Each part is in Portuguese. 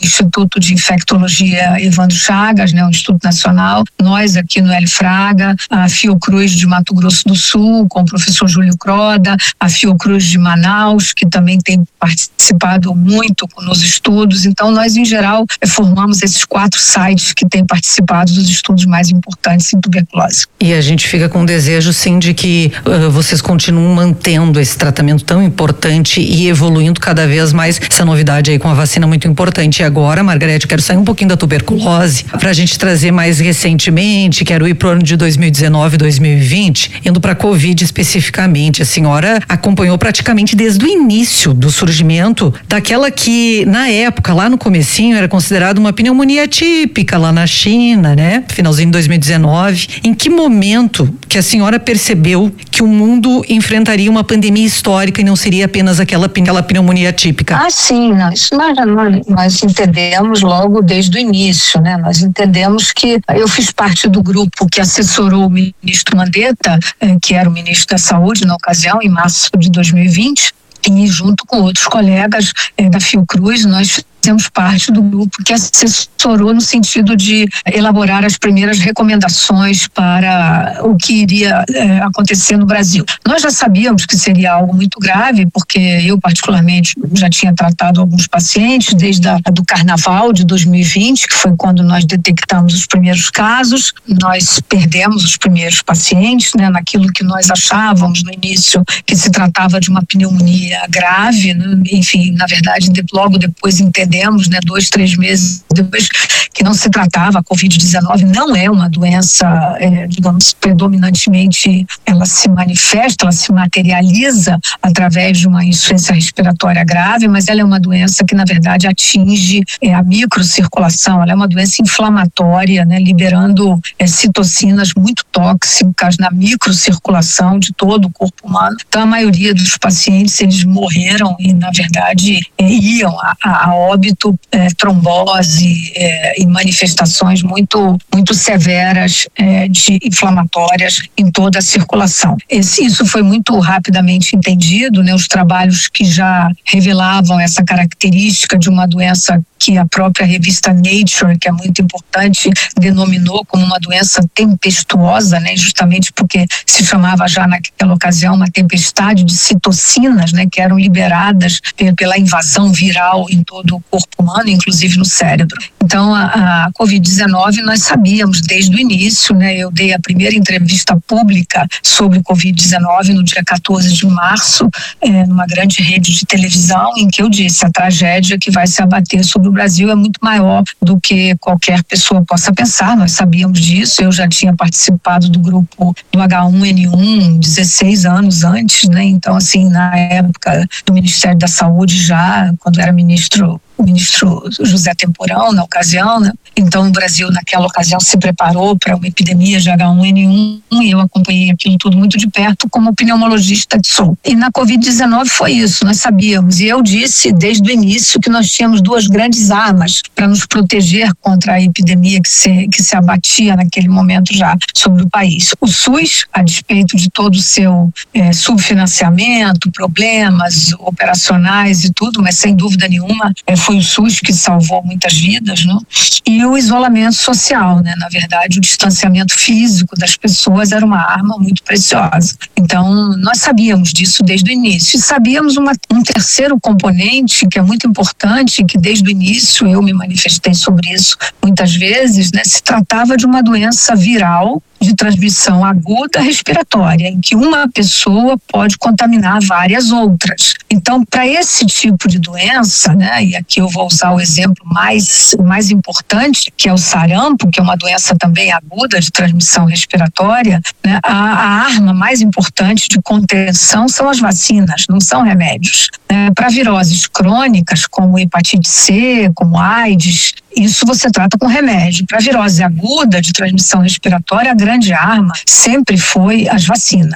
Instituto de Infectologia Evandro Chagas, né, o Instituto Nacional, nós aqui no Hélio Fraga, a Fiocruz de Mato Grosso do Sul, com o professor Júlio Croda, a Fiocruz de Manaus, que também tem participado muito nos estudos. Então, nós, em geral, formamos esses 4 sites que têm participado dos estudos mais importantes em tuberculose. E a gente fica com o desejo, sim, de que vocês continuem mantendo esse tratamento tão importante e evoluindo cada vez mais. Essa novidade aí com a vacina muito importante. E agora, Margarete, quero sair um pouquinho da tuberculose para a gente trazer mais recentemente, quero ir pro ano de 2019, 2020, indo para a Covid especificamente. A senhora acompanhou praticamente desde o início do surgimento daquela que, na época, lá no comecinho, era considerada uma pneumonia típica lá na China, né? Finalzinho de 2019. Em que momento que a senhora percebeu que o mundo enfrentaria uma pandemia histórica e não seria apenas aquela pneumonia típica? Sim, nós entendemos logo desde o início, né? Nós entendemos que eu fiz parte do grupo que assessorou o ministro Mandetta, que era o ministro da Saúde na ocasião, em março de 2020, e junto com outros colegas da Fiocruz, nós fizemos parte do grupo que assessorou no sentido de elaborar as primeiras recomendações para o que iria acontecer no Brasil. Nós já sabíamos que seria algo muito grave, porque eu particularmente já tinha tratado alguns pacientes desde do Carnaval de 2020, que foi quando nós detectamos os primeiros casos. Nós perdemos os primeiros pacientes, né, naquilo que nós achávamos no início que se tratava de uma pneumonia grave, né? Enfim, na verdade, logo depois entendemos, né, 2, 3 meses depois, que não se tratava. A Covid-19 não é uma doença, digamos, predominantemente ela se manifesta, ela se materializa através de uma insuficiência respiratória grave, mas ela é uma doença que, na verdade, atinge a microcirculação. Ela é uma doença inflamatória, né, liberando citocinas muito tóxicas na microcirculação de todo o corpo humano. Então, a maioria dos pacientes, eles morreram e, na verdade, iam a óbito, trombose e manifestações muito severas de inflamatórias em toda a circulação. Isso foi muito rapidamente entendido, né? Os trabalhos que já revelavam essa característica de uma doença que a própria revista Nature, que é muito importante, denominou como uma doença tempestuosa, né? Justamente porque se chamava já naquela ocasião uma tempestade de citocinas, né? Que eram liberadas pela invasão viral em todo o corpo humano, inclusive no cérebro. Então, a Covid-19 nós sabíamos desde o início, né? Eu dei a primeira entrevista pública sobre Covid-19 no dia 14 de março, numa grande rede de televisão, em que eu disse: a tragédia que vai se abater sobre o Brasil é muito maior do que qualquer pessoa possa pensar. Nós sabíamos disso. Eu já tinha participado do grupo do H1N1 16 anos antes, né? Então, assim, na época do Ministério da Saúde, já quando era o ministro José Temporão, na ocasião, né? Então, o Brasil, naquela ocasião, se preparou para uma epidemia de H1N1 e eu acompanhei aquilo tudo muito de perto como pneumologista que sou. E na Covid-19 foi isso, nós sabíamos. E eu disse desde o início que nós tínhamos 2 grandes armas para nos proteger contra a epidemia que se abatia naquele momento já sobre o país. O SUS, a despeito de todo o seu subfinanciamento, problemas operacionais e tudo, mas sem dúvida nenhuma foi o SUS que salvou muitas vidas, né? E o isolamento social, né? Na verdade, o distanciamento físico das pessoas era uma arma muito preciosa. Então, nós sabíamos disso desde o início. E sabíamos um terceiro componente que é muito importante, que desde o início eu me manifestei sobre isso muitas vezes, né? Se tratava de uma doença viral de transmissão aguda respiratória, em que uma pessoa pode contaminar várias outras. Então, para esse tipo de doença, né, e aqui eu vou usar o exemplo mais importante, que é o sarampo, que é uma doença também aguda de transmissão respiratória, né, a arma mais importante de contenção são as vacinas, não são remédios. Para viroses crônicas, como hepatite C, como AIDS, isso você trata com remédio. Para virose aguda de transmissão respiratória, a grande arma sempre foi as vacinas.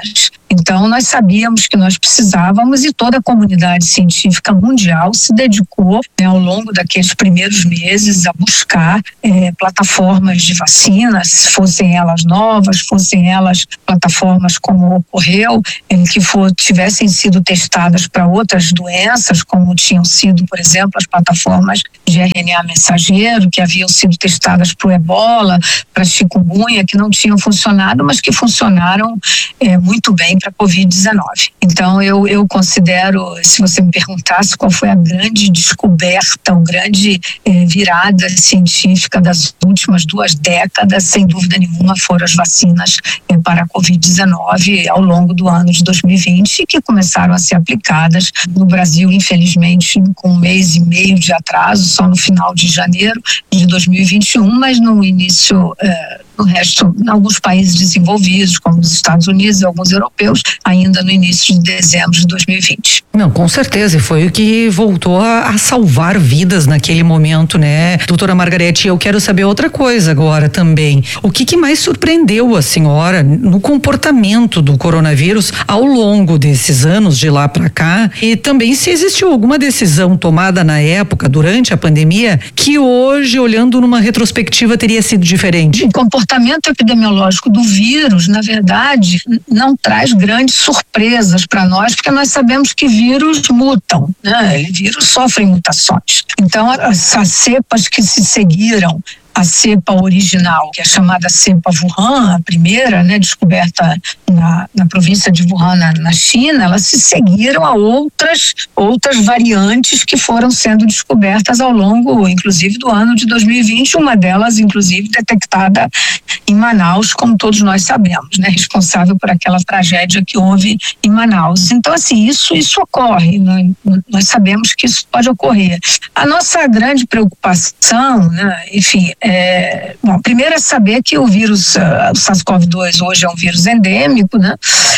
Então, nós sabíamos que nós precisávamos e toda a comunidade científica mundial se dedicou, né, ao longo daqueles primeiros meses a buscar plataformas de vacinas, fossem elas novas, fossem elas plataformas como ocorreu, que tivessem sido testadas para outras doenças, como tinham sido, por exemplo, as plataformas de RNA mensageiro, que haviam sido testadas para o ebola, para chikungunya, que não tinham funcionado, mas que funcionaram muito bem para a Covid-19. Então, eu considero, se você me perguntasse qual foi a grande descoberta, a grande virada científica das últimas 2 décadas, sem dúvida nenhuma, foram as vacinas para a Covid-19 ao longo do ano de 2020, que começaram a ser aplicadas no Brasil, infelizmente, com 1 mês e meio de atraso, só no final de janeiro de 2021, mas no início, no resto, em alguns países desenvolvidos, como os Estados Unidos e alguns europeus, ainda no início de dezembro de 2020. Não, com certeza, e foi o que voltou a salvar vidas naquele momento, né? Doutora Margarete, eu quero saber outra coisa agora também. O que mais surpreendeu a senhora no comportamento do coronavírus ao longo desses anos de lá para cá? E também se existiu alguma decisão tomada na época, durante a pandemia, que hoje, olhando numa retrospectiva, teria sido diferente? O comportamento epidemiológico do vírus, na verdade, não traz grandes surpresas para nós, porque nós sabemos que vírus mutam, né? Vírus sofrem mutações. Então, as cepas que se seguiram a cepa original, que é a chamada cepa Wuhan, a primeira, né, descoberta na província de Wuhan, na China, elas se seguiram a outras variantes que foram sendo descobertas ao longo, inclusive, do ano de 2020, uma delas, inclusive, detectada em Manaus, como todos nós sabemos, né, responsável por aquela tragédia que houve em Manaus. Então, assim, isso ocorre, nós sabemos que isso pode ocorrer. A nossa grande preocupação, né, enfim, primeiro é saber que o vírus, o SARS-CoV-2 hoje é um vírus endêmico, né?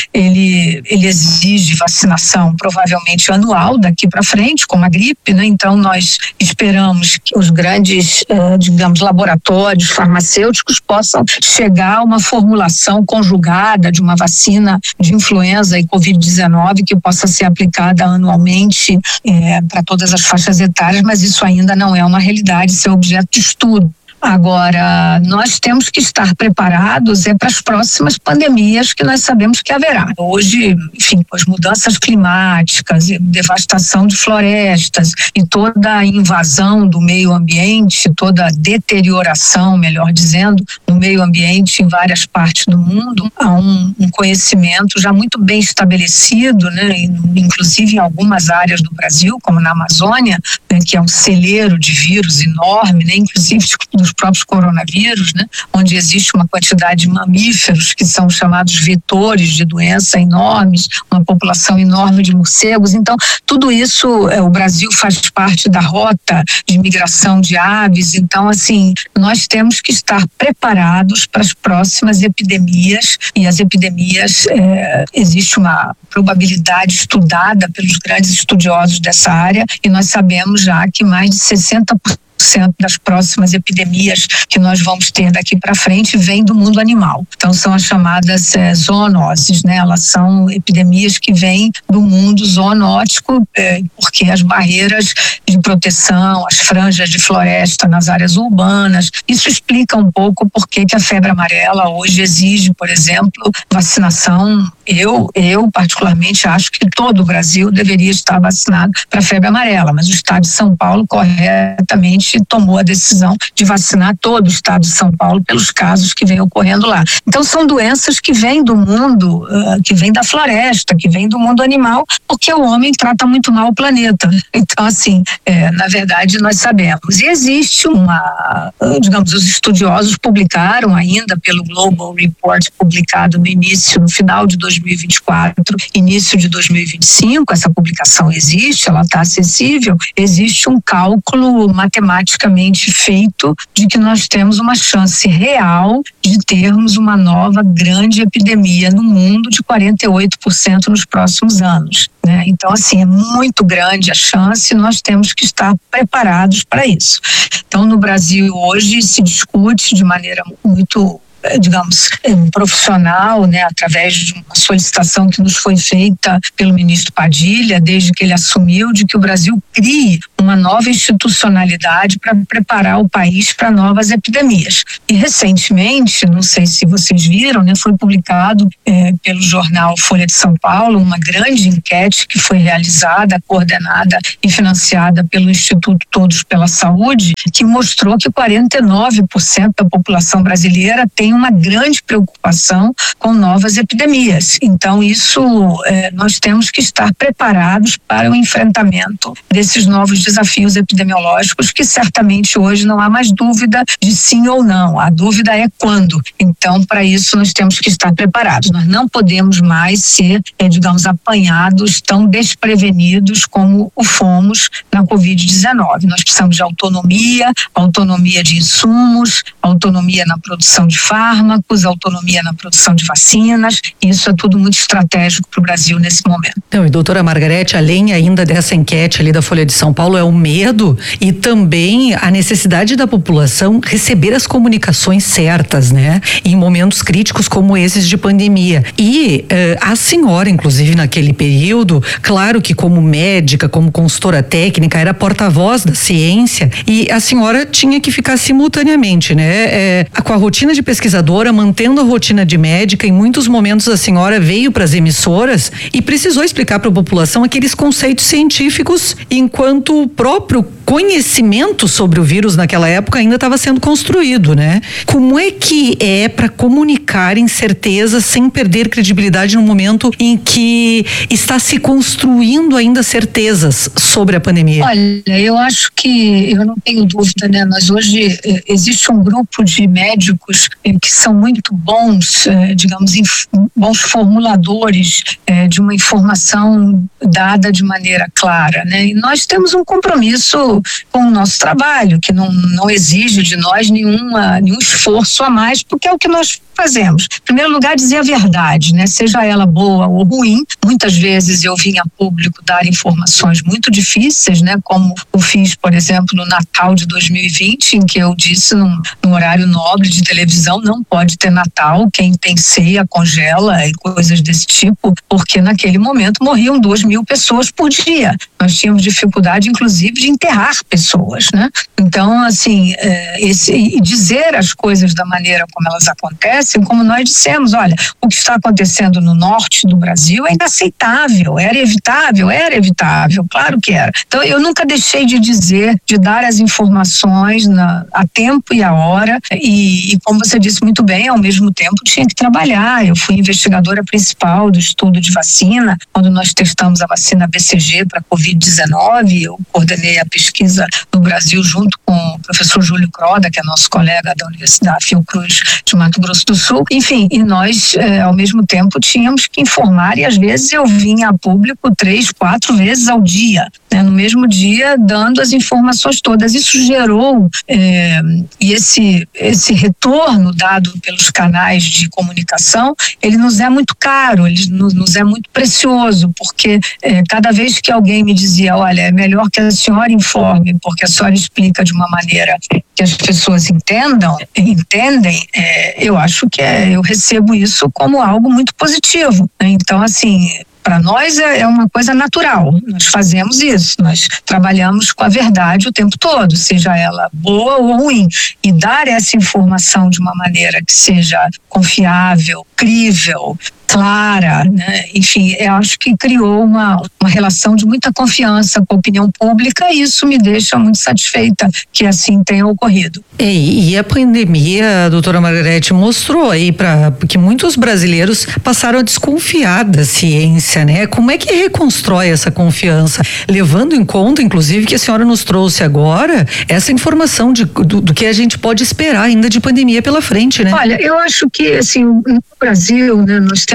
Ele exige vacinação provavelmente anual daqui para frente, como a gripe, né? Então nós esperamos que os grandes, digamos, laboratórios farmacêuticos possam chegar a uma formulação conjugada de uma vacina de influenza e Covid-19 que possa ser aplicada anualmente para todas as faixas etárias, mas isso ainda não é uma realidade, isso é objeto de estudo. Agora, nós temos que estar preparados para as próximas pandemias que nós sabemos que haverá. Hoje, enfim, com as mudanças climáticas, devastação de florestas e toda a invasão do meio ambiente, toda a deterioração, melhor dizendo, do meio ambiente em várias partes do mundo, há um conhecimento já muito bem estabelecido, né, inclusive em algumas áreas do Brasil, como na Amazônia, né, que é um celeiro de vírus enorme, né, inclusive dos próprios coronavírus, né, onde existe uma quantidade de mamíferos que são chamados vetores de doença enormes, uma população enorme de morcegos. Então, tudo isso, o Brasil faz parte da rota de migração de aves. Então, assim, nós temos que estar preparados para as próximas epidemias, e as epidemias, existe uma probabilidade estudada pelos grandes estudiosos dessa área, e nós sabemos já que mais de 60% das próximas epidemias que nós vamos ter daqui para frente vem do mundo animal. Então são as chamadas zoonoses, né? Elas são epidemias que vêm do mundo zoonótico, porque as barreiras de proteção, as franjas de floresta nas áreas urbanas, isso explica um pouco por que a febre amarela hoje exige, por exemplo, vacinação. Eu particularmente acho que todo o Brasil deveria estar vacinado para a febre amarela, mas o estado de São Paulo corretamente tomou a decisão de vacinar todo o estado de São Paulo pelos casos que vêm ocorrendo lá. Então são doenças que vêm do mundo, que vêm da floresta, que vêm do mundo animal, porque o homem trata muito mal o planeta. Então, assim, na verdade nós sabemos. E existe digamos, os estudiosos publicaram ainda pelo Global Report, publicado no final de 2024, início de 2025, essa publicação existe, ela está acessível, existe um cálculo matemáticamente feito de que nós temos uma chance real de termos uma nova grande epidemia no mundo de 48% nos próximos anos, né? Então, assim, é muito grande a chance e nós temos que estar preparados para isso. Então, no Brasil hoje se discute de maneira muito digamos, profissional, né, através de uma solicitação que nos foi feita pelo ministro Padilha, desde que ele assumiu, de que o Brasil crie uma nova institucionalidade para preparar o país para novas epidemias. E recentemente, não sei se vocês viram, né, foi publicado pelo jornal Folha de São Paulo uma grande enquete que foi realizada, coordenada e financiada pelo Instituto Todos pela Saúde, que mostrou que 49% da população brasileira tem uma grande preocupação com novas epidemias. Então, isso nós temos que estar preparados para o enfrentamento desses novos desafios epidemiológicos, que certamente hoje não há mais dúvida de sim ou não. A dúvida é quando. Então, para isso, nós temos que estar preparados. Nós não podemos mais ser, digamos, apanhados tão desprevenidos como o fomos na Covid-19. Nós precisamos de autonomia de insumos, autonomia na produção de fármacos, autonomia na produção de vacinas. Isso é tudo muito estratégico para o Brasil nesse momento. Então, e doutora Margarete, além ainda dessa enquete ali da Folha de São Paulo, é o medo e também a necessidade da população receber as comunicações certas, né? Em momentos críticos como esses de pandemia. E a senhora, inclusive, naquele período, claro que como médica, como consultora técnica, era porta-voz da ciência e a senhora tinha que ficar simultaneamente, né? Com a rotina de pesquisadora, mantendo a rotina de médica, em muitos momentos a senhora veio para as emissoras e precisou explicar para a população aqueles conceitos científicos, enquanto o próprio conhecimento sobre o vírus naquela época ainda estava sendo construído, né? Como é que é para comunicar incertezas sem perder credibilidade no momento em que está se construindo ainda certezas sobre a pandemia? Olha, eu acho que, eu não tenho dúvida, né? Nós hoje, existe um grupo de médicos que são muito bons, digamos, bons formuladores de uma informação dada de maneira clara, né? E nós temos um compromisso com o nosso trabalho, que não exige de nós nenhum esforço a mais, porque é o que nós fazemos. Em primeiro lugar, dizer a verdade, né? Seja ela boa ou ruim. Muitas vezes eu vim a público dar informações muito difíceis, né? Como eu fiz, por exemplo, no Natal de 2020, em que eu disse num horário nobre de televisão, não pode ter Natal, quem tem ceia congela e coisas desse tipo, porque naquele momento morriam 2.000 pessoas por dia. Nós tínhamos dificuldade, inclusive, de enterrar pessoas, né? Então, assim, e dizer as coisas da maneira como elas acontecem, como nós dissemos, olha, o que está acontecendo no norte do Brasil é inaceitável, era evitável, claro que era. Então, eu nunca deixei de dizer, de dar as informações a tempo e a hora, e como você disse muito bem, ao mesmo tempo tinha que trabalhar. Eu fui investigadora principal do estudo de vacina, quando nós testamos a vacina BCG para Covid-19, eu coordenei a pesquisa no Brasil junto com o professor Júlio Croda, que é nosso colega da Universidade Fiocruz de Mato Grosso do Sul. Enfim, e nós, ao mesmo tempo, tínhamos que informar, e às vezes eu vinha a público 3, 4 vezes ao dia, né, no mesmo dia, dando as informações todas. Isso gerou, e esse retorno dado pelos canais de comunicação, ele nos é muito caro, ele nos é muito precioso, porque cada vez que alguém me dizia, olha, é melhor que a senhora informe, porque a senhora explica de uma maneira que as pessoas entendem, eu acho que eu recebo isso como algo muito positivo, né? Então, assim, para nós é uma coisa natural, nós fazemos isso, nós trabalhamos com a verdade o tempo todo, seja ela boa ou ruim, e dar essa informação de uma maneira que seja confiável, crível, clara, né? Enfim, eu acho que criou uma relação de muita confiança com a opinião pública, e isso me deixa muito satisfeita que assim tenha ocorrido. E a pandemia, doutora Margarete, mostrou aí que muitos brasileiros passaram a desconfiar da ciência, né? Como é que reconstrói essa confiança? Levando em conta, inclusive, que a senhora nos trouxe agora essa informação do que a gente pode esperar ainda de pandemia pela frente, né? Olha, eu acho que, assim, no Brasil, né, nós temos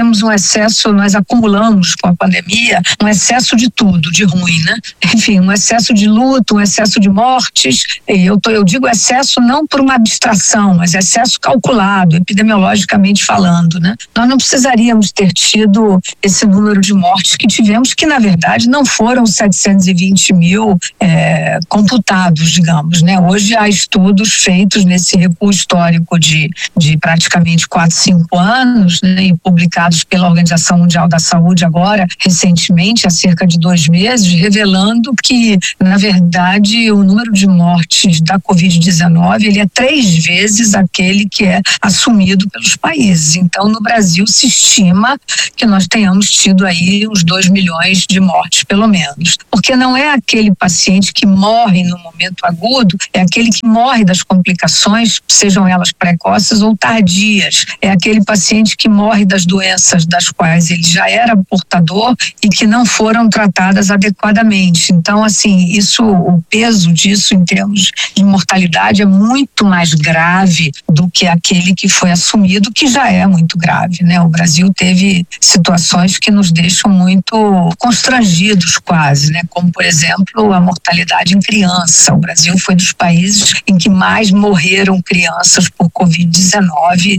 temos um excesso, nós acumulamos com a pandemia um excesso de tudo, de ruim, né? Enfim, um excesso de luto, um excesso de mortes. Eu digo excesso não por uma abstração, mas excesso calculado, epidemiologicamente falando, né? Nós não precisaríamos ter tido esse número de mortes que tivemos, que na verdade não foram 720 mil computados, digamos, né? Hoje há estudos feitos nesse recuo histórico de praticamente 4, 5 anos, né? E publicados pela Organização Mundial da Saúde agora, recentemente, há cerca de 2 meses, revelando que, na verdade, o número de mortes da Covid-19, ele é 3 vezes aquele que é assumido pelos países. Então, no Brasil, se estima que nós tenhamos tido aí uns 2 milhões de mortes, pelo menos. Porque não é aquele paciente que morre no momento agudo, é aquele que morre das complicações, sejam elas precoces ou tardias. É aquele paciente que morre das doenças das quais ele já era portador e que não foram tratadas adequadamente. Então, assim, o peso disso em termos de mortalidade é muito mais grave do que aquele que foi assumido, que já é muito grave, né? O Brasil teve situações que nos deixam muito constrangidos quase, né? Como, por exemplo, a mortalidade em criança. O Brasil foi dos países em que mais morreram crianças por Covid-19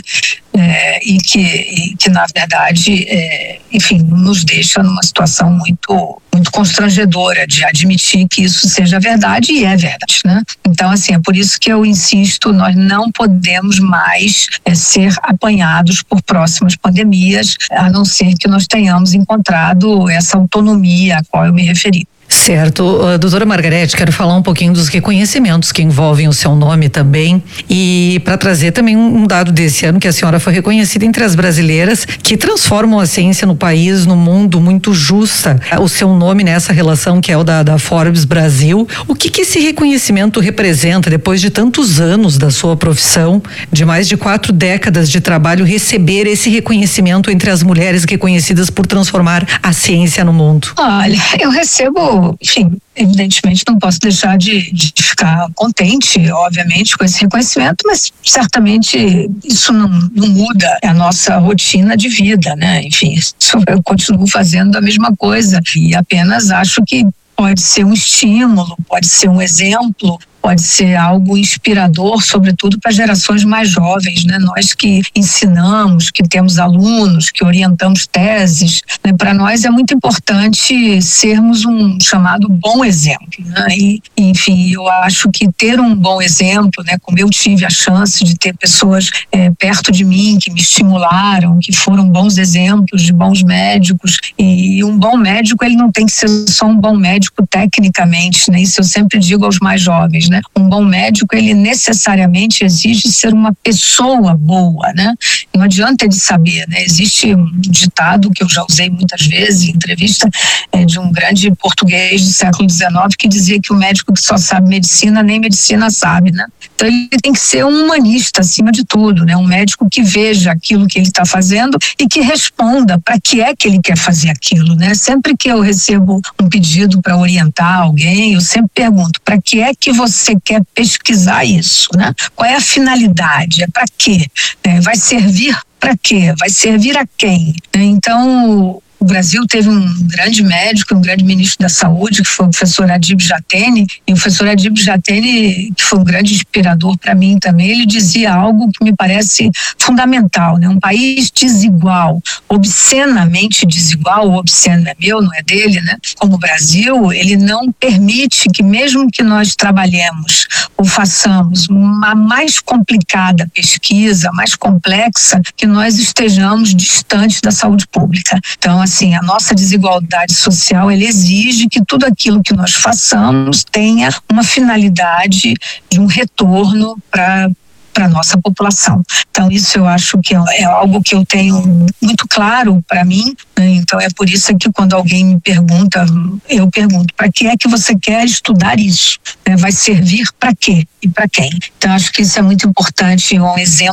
e que na verdade, enfim, nos deixa numa situação muito constrangedora de admitir que isso seja verdade, e é verdade, né? Então, assim, é por isso que eu insisto, nós não podemos mais ser apanhados por próximas pandemias, a não ser que nós tenhamos encontrado essa autonomia a qual eu me referi. Certo. Doutora Margarete, quero falar um pouquinho dos reconhecimentos que envolvem o seu nome também, e para trazer também um dado desse ano, que a senhora foi reconhecida entre as brasileiras que transformam a ciência no país, no mundo, muito justa. O seu nome nessa relação, que é o da Forbes Brasil. O que esse reconhecimento representa depois de tantos anos da sua profissão, de mais de 4 décadas de trabalho, receber esse reconhecimento entre as mulheres reconhecidas por transformar a ciência no mundo? Olha, eu recebo, enfim, evidentemente não posso deixar de ficar contente, obviamente, com esse reconhecimento, mas certamente isso não muda a nossa rotina de vida, né? Enfim, eu continuo fazendo a mesma coisa e apenas acho que pode ser um estímulo, pode ser um exemplo, pode ser algo inspirador, sobretudo para gerações mais jovens, né? Nós que ensinamos, que temos alunos, que orientamos teses, né? Para nós é muito importante sermos um chamado bom exemplo, né? E, enfim, eu acho que ter um bom exemplo, né? Como eu tive a chance de ter pessoas perto de mim que me estimularam, que foram bons exemplos de bons médicos, e um bom médico, ele não tem que ser só um bom médico tecnicamente, né? Isso eu sempre digo aos mais jovens, né? Um bom médico, ele necessariamente exige ser uma pessoa boa, né? Não adianta ele saber, né? Existe um ditado que eu já usei muitas vezes em entrevista de um grande português do século XIX que dizia que o médico que só sabe medicina, nem medicina sabe, né? Então ele tem que ser um humanista acima de tudo, né? Um médico que veja aquilo que ele está fazendo e que responda para que é que ele quer fazer aquilo, né? Sempre que eu recebo um pedido para orientar alguém, eu sempre pergunto, para que é que você quer pesquisar isso, né? Qual é a finalidade? É para quê? Vai servir para quê? Vai servir a quem? Então, o Brasil teve um grande médico, um grande ministro da saúde, que foi o professor Adib Jatene, e o professor Adib Jatene, que foi um grande inspirador para mim também, ele dizia algo que me parece fundamental, né? Um país desigual, obscenamente desigual, o obsceno é meu, não é dele, né? Como o Brasil, ele não permite que, mesmo que nós trabalhemos ou façamos uma mais complicada pesquisa, mais complexa, que nós estejamos distantes da saúde pública. Então, assim, a nossa desigualdade social, ela exige que tudo aquilo que nós façamos tenha uma finalidade de um retorno para a nossa população. Então, isso eu acho que é algo que eu tenho muito claro para mim, né? Então, é por isso que quando alguém me pergunta, eu pergunto, para que é que você quer estudar isso? Vai servir para quê e para quem? Então, acho que isso é muito importante, um exemplo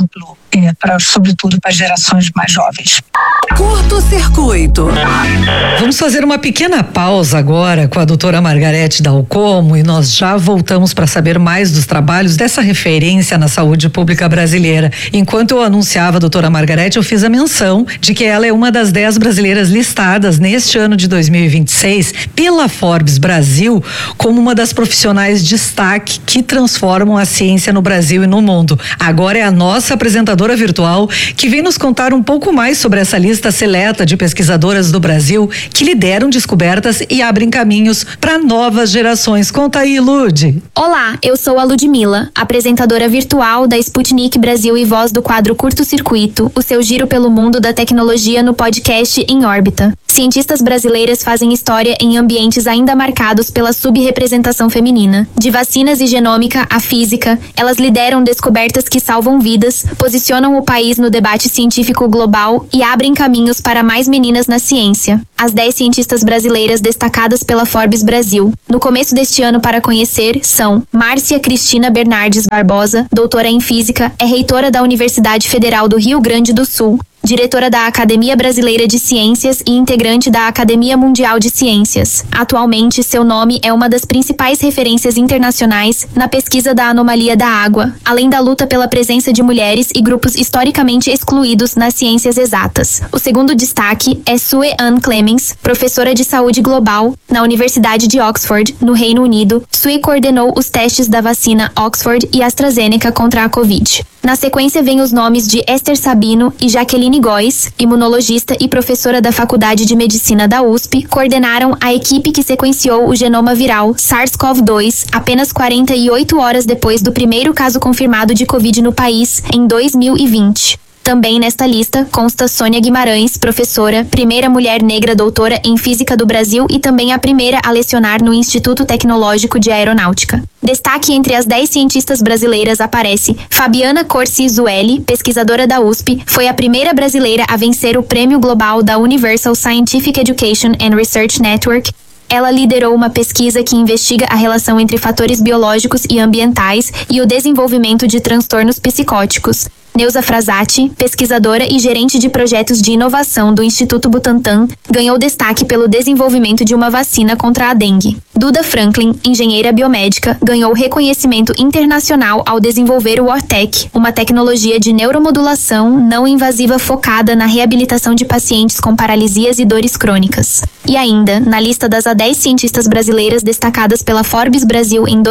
sobretudo para gerações mais jovens. Curto-circuito. Vamos fazer uma pequena pausa agora com a doutora Margarete Dalcomo e nós já voltamos para saber mais dos trabalhos dessa referência na saúde pública brasileira. Enquanto eu anunciava a doutora Margarete, eu fiz a menção de que ela é uma das 10 brasileiras listadas neste ano de 2026 pela Forbes Brasil como uma das profissionais de destaque que transformam a ciência no Brasil e no mundo. Agora é a nossa apresentadora virtual que vem nos contar um pouco mais sobre essa lista seleta de pesquisadoras do Brasil que lideram descobertas e abrem caminhos para novas gerações. Conta aí, Lud. Olá, eu sou a Ludmila, apresentadora virtual da Sputnik Brasil e voz do quadro Curto Circuito, o seu giro pelo mundo da tecnologia no podcast Em Órbita. Cientistas brasileiras fazem história em ambientes ainda marcados pela subrepresentação feminina. De vacinas e genômica à física, elas lideram descobertas que salvam vidas, posicionam o país no debate científico global e abrem caminhos para mais meninas na ciência. As 10 cientistas brasileiras destacadas pela Forbes Brasil no começo deste ano para conhecer são Márcia Cristina Bernardes Barbosa, doutora em física, é reitora da Universidade Federal do Rio Grande do Sul, diretora da Academia Brasileira de Ciências e integrante da Academia Mundial de Ciências. Atualmente, seu nome é uma das principais referências internacionais na pesquisa da anomalia da água, além da luta pela presença de mulheres e grupos historicamente excluídos nas ciências exatas. O segundo destaque é Sue Ann Clemens, professora de saúde global na Universidade de Oxford, no Reino Unido. Sue coordenou os testes da vacina Oxford e AstraZeneca contra a Covid. Na sequência vem os nomes de Esther Sabino e Jaqueline Góes, imunologista e professora da Faculdade de Medicina da USP, coordenaram a equipe que sequenciou o genoma viral SARS-CoV-2 apenas 48 horas depois do primeiro caso confirmado de Covid no país, em 2020. Também nesta lista consta Sônia Guimarães, professora, primeira mulher negra doutora em Física do Brasil e também a primeira a lecionar no Instituto Tecnológico de Aeronáutica. Destaque entre as 10 cientistas brasileiras aparece Fabiana Corsi Zueli, pesquisadora da USP, foi a primeira brasileira a vencer o Prêmio Global da Universal Scientific Education and Research Network. Ela liderou uma pesquisa que investiga a relação entre fatores biológicos e ambientais e o desenvolvimento de transtornos psicóticos. Neuza Frazati, pesquisadora e gerente de projetos de inovação do Instituto Butantan, ganhou destaque pelo desenvolvimento de uma vacina contra a dengue. Duda Franklin, engenheira biomédica, ganhou reconhecimento internacional ao desenvolver o Ortec, uma tecnologia de neuromodulação não invasiva focada na reabilitação de pacientes com paralisias e dores crônicas. E ainda, na lista das 10 cientistas brasileiras destacadas pela Forbes Brasil em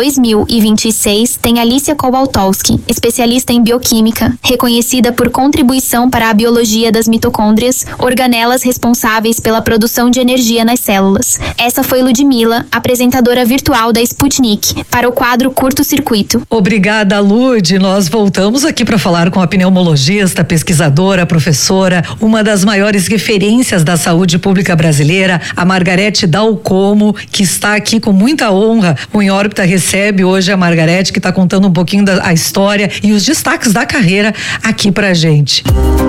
2026, tem Alicia Kowaltowski, especialista em bioquímica, reconhecida por contribuição para a biologia das mitocôndrias, organelas responsáveis pela produção de energia nas células. Essa foi Ludmila, apresentadora virtual da Sputnik, para o quadro Curto Circuito. Obrigada, Lud. Nós voltamos aqui para falar com a pneumologista, pesquisadora, professora, uma das maiores referências da saúde pública brasileira, a Margarete Dalcomo, que está aqui com muita honra. O Em Órbita recebe hoje a Margarete, que está contando um pouquinho da história e os destaques da carreira aqui pra gente.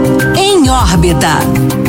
Em Órbita.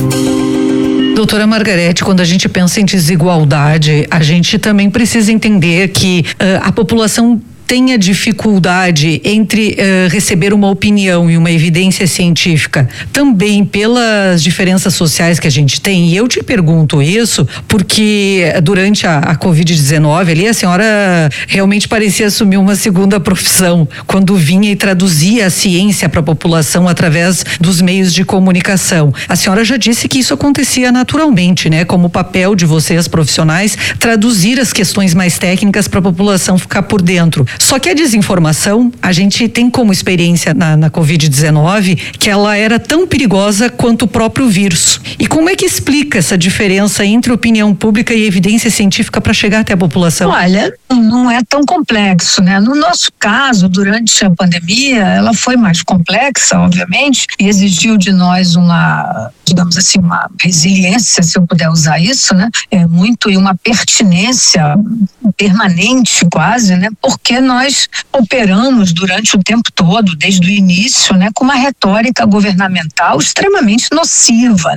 Doutora Margarete, quando a gente pensa em desigualdade, a gente também precisa entender que a população tenha dificuldade entre receber uma opinião e uma evidência científica, também pelas diferenças sociais que a gente tem. E eu te pergunto isso porque durante a Covid-19 ali a senhora realmente parecia assumir uma segunda profissão quando vinha e traduzia a ciência para a população através dos meios de comunicação. A senhora já disse que isso acontecia naturalmente, né? Como papel de vocês profissionais, traduzir as questões mais técnicas para a população ficar por dentro. Só que a desinformação, a gente tem como experiência na Covid-19 que ela era tão perigosa quanto o próprio vírus. E como é que explica essa diferença entre opinião pública e evidência científica para chegar até a população? Olha, não é tão complexo, né? No nosso caso, durante a pandemia, ela foi mais complexa, obviamente, e exigiu de nós uma, digamos assim, uma resiliência, se eu puder usar isso, né? E uma pertinência permanente quase, né? Porque nós operamos durante o tempo todo, desde o início, né? Com uma retórica governamental extremamente nociva, né?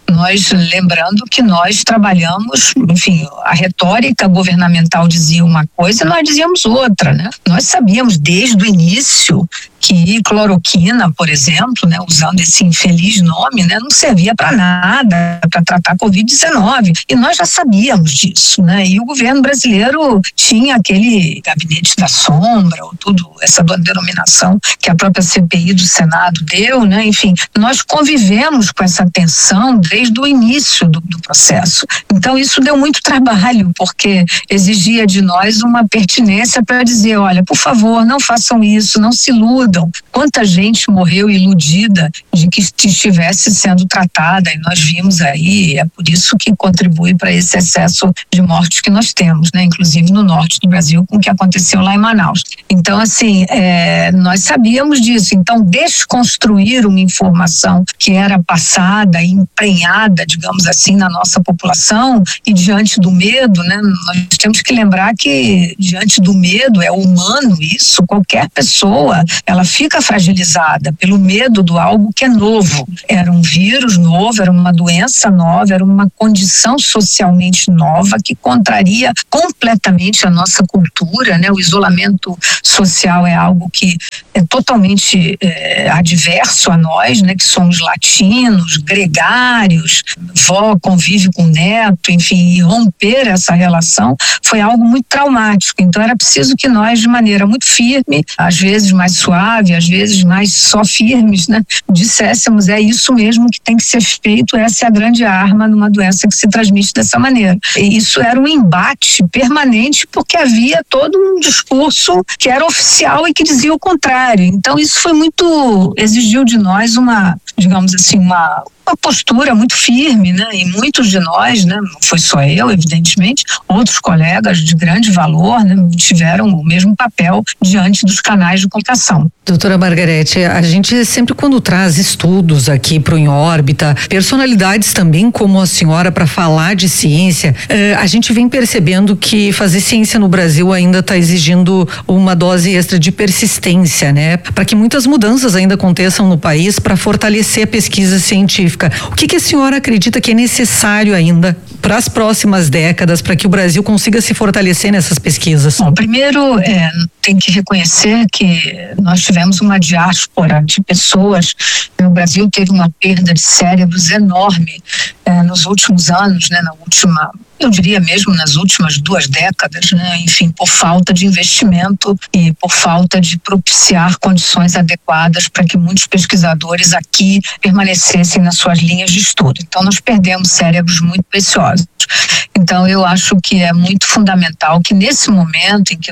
Nós, lembrando que nós trabalhamos, enfim, a retórica governamental dizia uma coisa e nós dizíamos outra, né? Nós sabíamos desde o início que cloroquina, por exemplo, né, usando esse infeliz nome, né, não servia para nada, para tratar Covid-19. E nós já sabíamos disso, né? E o governo brasileiro tinha aquele gabinete da sombra, ou tudo, essa denominação que a própria CPI do Senado deu, né? Enfim, nós convivemos com essa tensão desde o início do processo. Então isso deu muito trabalho, porque exigia de nós uma pertinência para dizer, olha, por favor, não façam isso, não se iludam. Quanta gente morreu iludida de que estivesse sendo tratada, e nós vimos aí, é por isso que contribui para esse excesso de mortes que nós temos, né? Inclusive no norte do Brasil, com o que aconteceu lá em Manaus. Então, assim, nós sabíamos disso. Então, desconstruir uma informação que era passada, emprenhada, digamos assim, na nossa população, e diante do medo, né? Nós temos que lembrar que diante do medo, é humano isso, qualquer pessoa, ela fica fragilizada pelo medo do algo que é novo. Era um vírus novo, era uma doença nova, era uma condição socialmente nova que contraria completamente a nossa cultura, né? O isolamento social é algo que é totalmente adverso a nós, né? Que somos latinos, gregários, vó convive com neto, enfim, e romper essa relação foi algo muito traumático. Então era preciso que nós, de maneira muito firme, às vezes mais suave, às vezes mais só firmes, né? Disséssemos, é isso mesmo que tem que ser feito, essa é a grande arma numa doença que se transmite dessa maneira. E isso era um embate permanente, porque havia todo um discurso que era oficial e que dizia o contrário. Então isso foi muito, exigiu de nós uma, digamos assim, uma postura muito firme, né? E muitos de nós, né? Não foi só eu, evidentemente, outros colegas de grande valor, né? Tiveram o mesmo papel diante dos canais de comunicação. Doutora Margarete, a gente sempre quando traz estudos aqui para o Em Órbita, personalidades também como a senhora para falar de ciência, a gente vem percebendo que fazer ciência no Brasil ainda está exigindo uma dose extra de persistência, né? Para que muitas mudanças ainda aconteçam no país para fortalecer a pesquisa científica. O que a senhora acredita que é necessário ainda para as próximas décadas para que o Brasil consiga se fortalecer nessas pesquisas? Bom, primeiro tem que reconhecer que nós tivemos uma diáspora de pessoas. O Brasil teve uma perda de cérebros enorme nos últimos anos, né? Eu diria mesmo nas últimas 2 décadas, né? Enfim, por falta de investimento e por falta de propiciar condições adequadas para que muitos pesquisadores aqui permanecessem nas suas linhas de estudo. Então, nós perdemos cérebros muito preciosos. Então, eu acho que é muito fundamental que nesse momento em que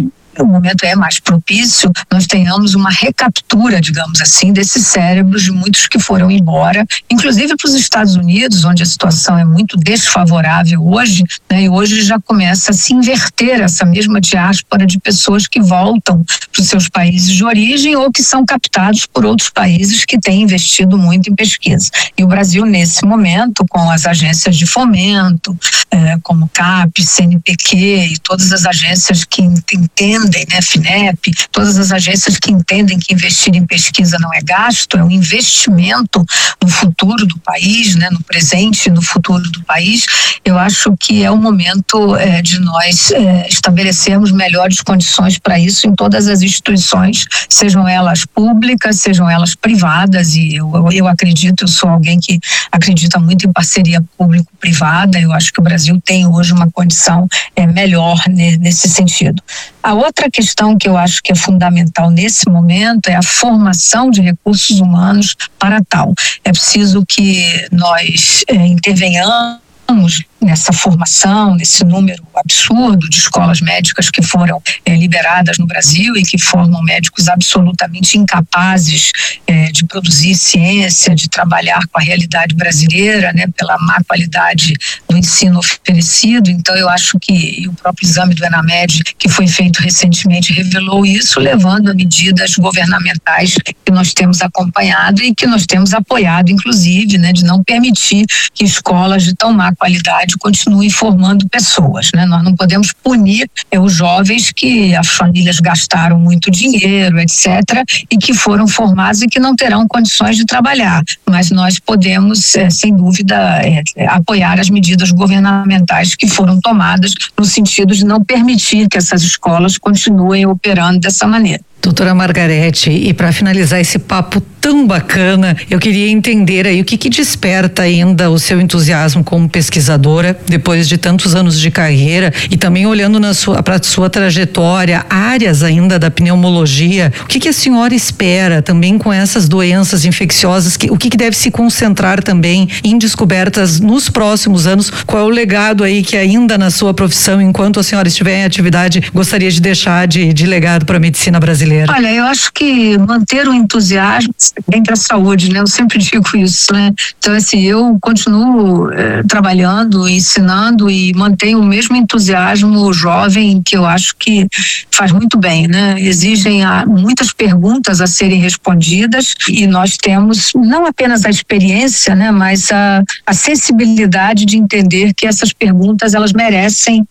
o momento é mais propício, nós tenhamos uma recaptura, digamos assim, desses cérebros de muitos que foram embora, inclusive para os Estados Unidos, onde a situação é muito desfavorável hoje, né? E hoje já começa a se inverter essa mesma diáspora de pessoas que voltam para os seus países de origem ou que são captados por outros países que têm investido muito em pesquisa. E o Brasil, nesse momento, com as agências de fomento, como CAPES, CNPq e todas as agências que entendem, né, FINEP, todas as agências que entendem que investir em pesquisa não é gasto, é um investimento no futuro do país, né, no presente e no futuro do país. Eu acho que é o momento de nós estabelecermos melhores condições para isso em todas as instituições, sejam elas públicas, sejam elas privadas, e eu acredito, eu sou alguém que acredita muito em parceria público-privada. Eu acho que o Brasil tem hoje uma condição melhor nesse sentido. A outra questão que eu acho que é fundamental nesse momento é a formação de recursos humanos para tal. É preciso que nós intervenhamos nessa formação, nesse número absurdo de escolas médicas que foram liberadas no Brasil e que formam médicos absolutamente incapazes de produzir ciência, de trabalhar com a realidade brasileira, né, pela má qualidade do ensino oferecido. Então eu acho que o próprio exame do ENAMED, que foi feito recentemente, revelou isso, levando a medidas governamentais que nós temos acompanhado e que nós temos apoiado, inclusive, né, de não permitir que escolas de tão má qualidade universidade continue formando pessoas, né? Nós não podemos punir os jovens que as famílias gastaram muito dinheiro, etc., e que foram formados e que não terão condições de trabalhar. Mas nós podemos, sem dúvida, apoiar as medidas governamentais que foram tomadas no sentido de não permitir que essas escolas continuem operando dessa maneira. Doutora Margarete, e para finalizar esse papo tão bacana, eu queria entender aí o que desperta ainda o seu entusiasmo como pesquisadora, depois de tantos anos de carreira, e também olhando para a sua trajetória, áreas ainda da pneumologia, o que a senhora espera também com essas doenças infecciosas, o que deve se concentrar também em descobertas nos próximos anos? Qual é o legado aí que ainda na sua profissão, enquanto a senhora estiver em atividade, gostaria de deixar de legado para a medicina brasileira? Olha, eu acho que manter o entusiasmo entre a saúde, né? Eu sempre digo isso, né? Então, assim, eu continuo trabalhando, ensinando e mantenho o mesmo entusiasmo jovem, que eu acho que faz muito bem, né? Exigem muitas perguntas a serem respondidas e nós temos não apenas a experiência, né? Mas a sensibilidade de entender que essas perguntas, elas merecem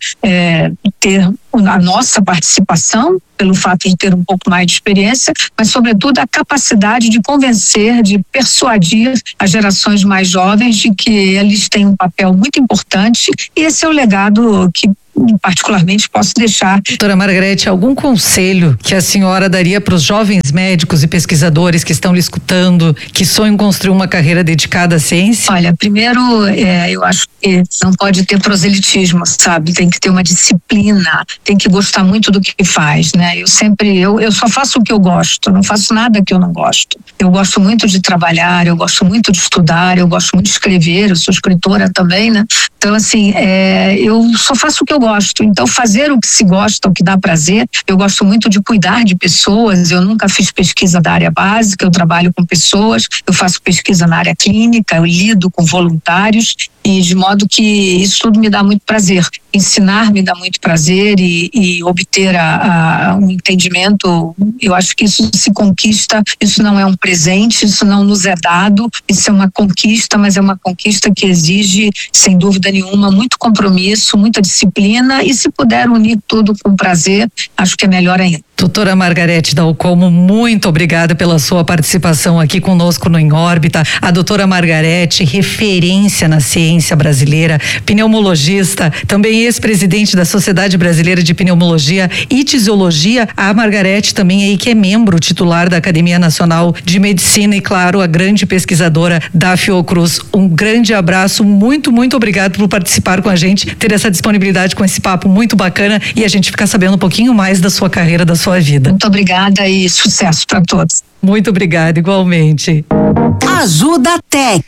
ter a nossa participação, pelo fato de ter um pouco mais de experiência, mas sobretudo a capacidade de convencer, de persuadir as gerações mais jovens de que eles têm um papel muito importante, e esse é o legado que particularmente posso deixar. Doutora Margarete, algum conselho que a senhora daria para os jovens médicos e pesquisadores que estão lhe escutando, que sonham construir uma carreira dedicada à ciência? Olha, primeiro, eu acho que não pode ter proselitismo, sabe? Tem que ter uma disciplina, tem que gostar muito do que faz, né? Eu só faço o que eu gosto, não faço nada que eu não gosto. Eu gosto muito de trabalhar, eu gosto muito de estudar, eu gosto muito de escrever, eu sou escritora também, né? Então, assim, eu só faço o que eu gosto. Então, fazer o que se gosta, o que dá prazer. Eu gosto muito de cuidar de pessoas. Eu nunca fiz pesquisa da área básica, eu trabalho com pessoas, eu faço pesquisa na área clínica, eu lido com voluntários, e de modo que isso tudo me dá muito prazer. Ensinar me dá muito prazer e obter um entendimento, eu acho que isso se conquista, isso não é um presente, isso não nos é dado, isso é uma conquista, mas é uma conquista que exige, sem dúvida nenhuma, muito compromisso, muita disciplina, e se puder unir tudo com prazer, acho que é melhor ainda. Doutora Margarete Dalcomo, muito obrigada pela sua participação aqui conosco no Em Órbita. A doutora Margarete, referência na ciência brasileira, pneumologista, também ex-presidente da Sociedade Brasileira de Pneumologia e Tisiologia. A Margarete também aí que é membro titular da Academia Nacional de Medicina e, claro, a grande pesquisadora da Fiocruz. Um grande abraço, muito obrigado por participar com a gente, ter essa disponibilidade com esse papo muito bacana e a gente ficar sabendo um pouquinho mais da sua carreira, da sua vida. Muito obrigada e sucesso para todos. Muito obrigada, igualmente. Ajuda Tech.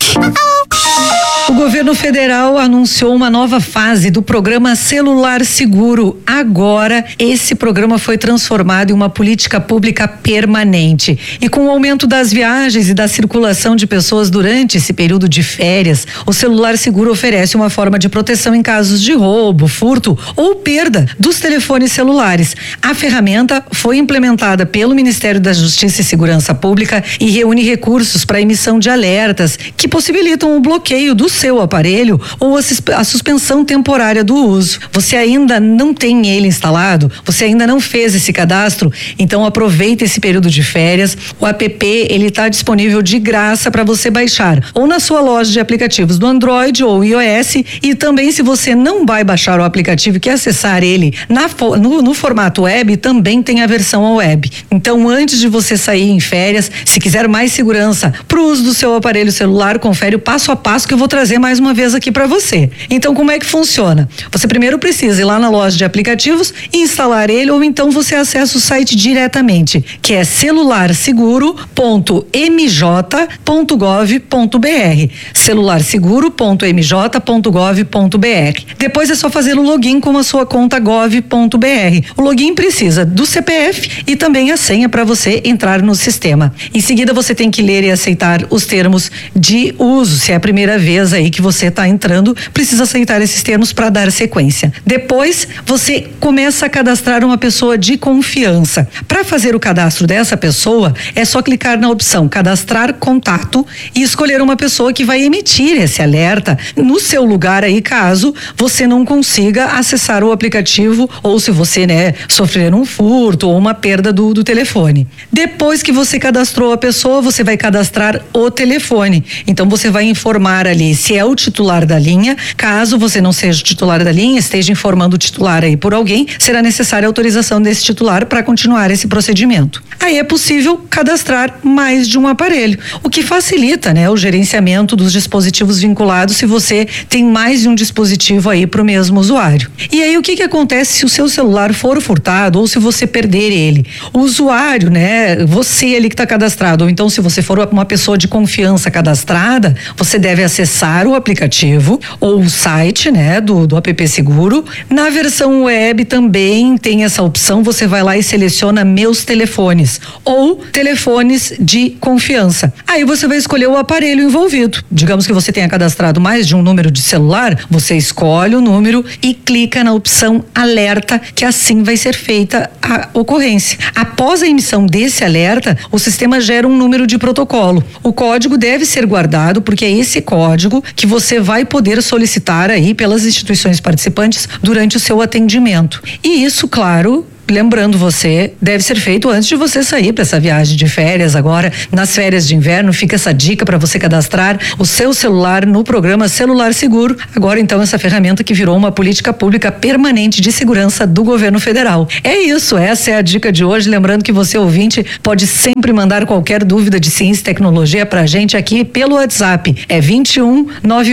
O governo federal anunciou uma nova fase do programa Celular Seguro. Agora, esse programa foi transformado em uma política pública permanente. E com o aumento das viagens e da circulação de pessoas durante esse período de férias, o Celular Seguro oferece uma forma de proteção em casos de roubo, furto ou perda dos telefones celulares. A ferramenta foi implementada pelo Ministério da Justiça e Segurança Pública e reúne recursos para emissão de alertas que possibilitam o bloqueio do seu aparelho ou a suspensão temporária do uso. Você ainda não tem ele instalado? Você ainda não fez esse cadastro? Então aproveita esse período de férias. O app, ele está disponível de graça para você baixar ou na sua loja de aplicativos do Android ou iOS, e também, se você não vai baixar o aplicativo e quer acessar ele no formato web, também tem a versão web. Então, antes de você sair em férias, se quiser mais segurança para o uso do seu aparelho celular, confere o passo a passo que eu vou trazer mais uma vez aqui para você. Então, como é que funciona? Você primeiro precisa ir lá na loja de aplicativos e instalar ele, ou então você acessa o site diretamente, que é celularseguro.mj.gov.br, celularseguro.mj.gov.br. Depois é só fazer o login com a sua conta gov.br. O login precisa do CPF e também a senha para você entrar no sistema. Em seguida, você tem que ler e aceitar os termos de uso. Se é a primeira vez termos aí que você está entrando, precisa aceitar esses termos para dar sequência. Depois, você começa a cadastrar uma pessoa de confiança. Para fazer o cadastro dessa pessoa, é só clicar na opção cadastrar contato e escolher uma pessoa que vai emitir esse alerta no seu lugar aí, caso você não consiga acessar o aplicativo ou se você, sofrer um furto ou uma perda do telefone. Depois que você cadastrou a pessoa, você vai cadastrar o telefone. Então você vai informar ali se é o titular da linha. Caso você não seja o titular da linha, esteja informando o titular aí por alguém, será necessária a autorização desse titular para continuar esse procedimento. Aí é possível cadastrar mais de um aparelho, o que facilita, o gerenciamento dos dispositivos vinculados se você tem mais de um dispositivo aí para o mesmo usuário. E aí o que acontece se o seu celular for furtado ou se você perder ele? O usuário, você ali que está cadastrado, ou então se você for uma pessoa de confiança cadastrada, você deve acessar o aplicativo ou o site, do app Seguro. Na versão web também tem essa opção, você vai lá e seleciona meus telefones ou telefones de confiança. Aí você vai escolher o aparelho envolvido. Digamos que você tenha cadastrado mais de um número de celular, você escolhe o número e clica na opção alerta, que assim vai ser feita a ocorrência. Após a emissão desse alerta, o sistema gera um número de protocolo. O código deve ser guardado porque é esse código que você vai poder solicitar aí pelas instituições participantes durante o seu atendimento. E isso, claro, lembrando você, deve ser feito antes de você sair para essa viagem de férias. Agora, nas férias de inverno, fica essa dica para você cadastrar o seu celular no programa Celular Seguro. Agora, então, essa ferramenta que virou uma política pública permanente de segurança do governo federal. É isso, essa é a dica de hoje. Lembrando que você, ouvinte, pode sempre mandar qualquer dúvida de ciência e tecnologia pra gente aqui pelo WhatsApp. É 21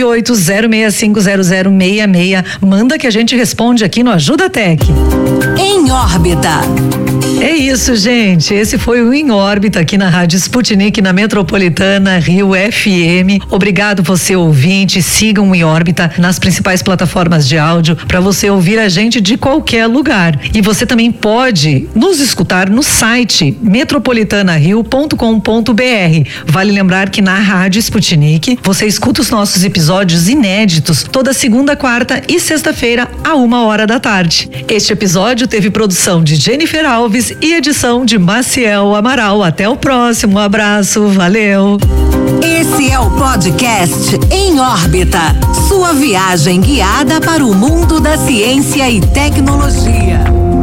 980650066. Manda que a gente responde aqui no Ajuda Tech. Em órbita. É isso, gente. Esse foi o Em Órbita aqui na Rádio Sputnik, na Metropolitana Rio FM. Obrigado você, ouvinte. Sigam o Em Órbita nas principais plataformas de áudio para você ouvir a gente de qualquer lugar. E você também pode nos escutar no site metropolitanario.com.br. Vale lembrar que na Rádio Sputnik você escuta os nossos episódios inéditos toda segunda, quarta e sexta-feira à 1h da tarde. Este episódio teve produção de Jennifer Alves e edição de Maciel Amaral. Até o próximo. Um abraço. Valeu. Esse é o podcast Em Órbita. Sua viagem guiada para o mundo da ciência e tecnologia.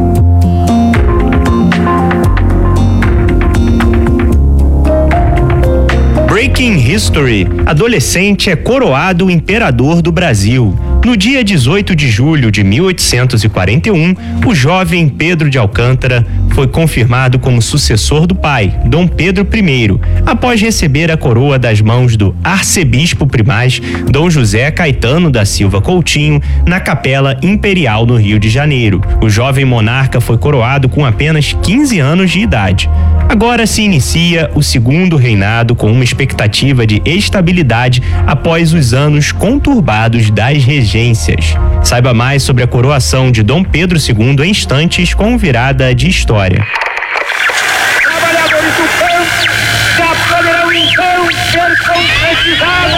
Breaking History. Adolescente é coroado imperador do Brasil. No dia 18 de julho de 1841, o jovem Pedro de Alcântara foi confirmado como sucessor do pai, Dom Pedro I, após receber a coroa das mãos do arcebispo primaz, Dom José Caetano da Silva Coutinho, na Capela Imperial no Rio de Janeiro. O jovem monarca foi coroado com apenas 15 anos de idade. Agora se inicia o segundo reinado com uma expectativa de estabilidade após os anos conturbados das regências. Saiba mais sobre a coroação de Dom Pedro II em instantes com Virada de História. Trabalhadores do campo já poderão então ser concretizados.